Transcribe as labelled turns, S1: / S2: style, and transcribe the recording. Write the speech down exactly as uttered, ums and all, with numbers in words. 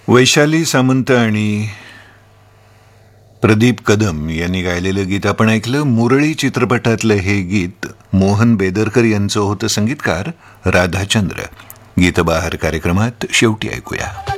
S1: वैशाली सामंत आणि प्रदीप कदम यांनी गायलेलं गीत आपण ऐकलं. मुरळी चित्रपटातलं हे गीत मोहन बेदरकर यांचं होतं. संगीतकार राधाचंद्र. गीतबहार कार्यक्रमात शेवटी ऐकूया.